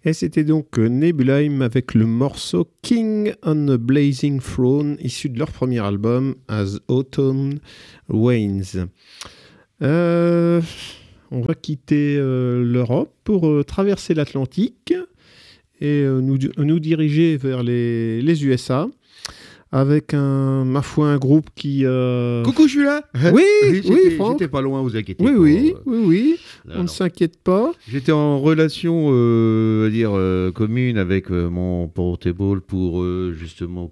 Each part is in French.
Et c'était donc Nebulaim avec le morceau King on a Blazing Throne, issu de leur premier album As Autumn Wanes. On va quitter l'Europe pour traverser l'Atlantique et nous diriger vers les USA. Avec un groupe qui... Coucou, je suis là. Oui, Franck. J'étais pas loin, vous inquiétez Oui, pas. oui. On ne s'inquiète pas. J'étais en relation, commune avec mon portable pour justement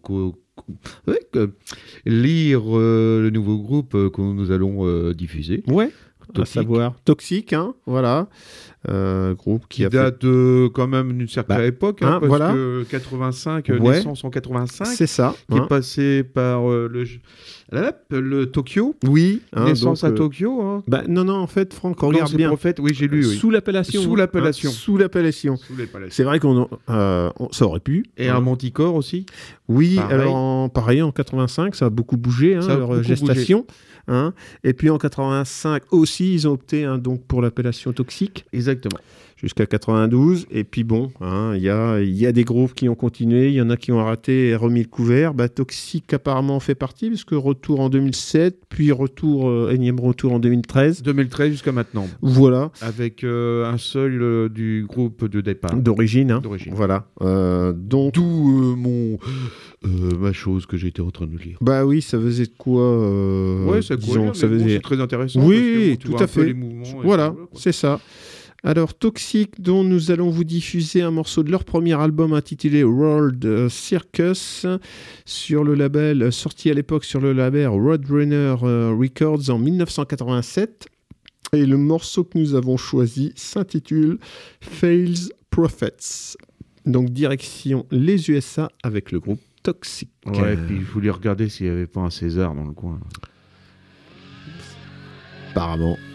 lire le nouveau groupe que nous allons diffuser. Ouais. Toxique. À savoir Toxique, hein, voilà. Groupe qui date quand même d'une certaine époque, parce que 85, naissance en 85. C'est ça. Qui est passé par le Tokyo. Oui. Naissance à Tokyo. Hein. Non, en fait, Franck, regarde bien. Prophète, oui, j'ai lu. Oui. Sous l'appellation. Sous l'appellation. C'est vrai qu'on ça aurait pu. Et un Manticore aussi. Oui, pareil, en 85, ça a beaucoup bougé, leur gestation. Hein. Et puis en 85 aussi, ils ont opté donc pour l'appellation Toxique. Exactement. Jusqu'à 92. Et puis bon, il y a des groupes qui ont continué, il y en a qui ont arrêté et remis le couvert. Toxique apparemment fait partie, puisque retour en 2007, puis énième retour en 2013. 2013 jusqu'à maintenant. Voilà. Avec un seul du groupe de départ. D'origine. Voilà. D'où ma chose que j'étais en train de lire. Oui, ça faisait de quoi ça faisait... c'est très intéressant. Oui, tout à fait. Les mouvements voilà, c'est ça. Alors, Toxic, dont nous allons vous diffuser un morceau de leur premier album intitulé World Circus, sur le label, sorti à l'époque sur le label Roadrunner Records en 1987. Et le morceau que nous avons choisi s'intitule Fails Prophets. Donc, direction les USA avec le groupe Toxic. Ouais, et puis je voulais regarder s'il n'y avait pas un César dans le coin. Apparemment.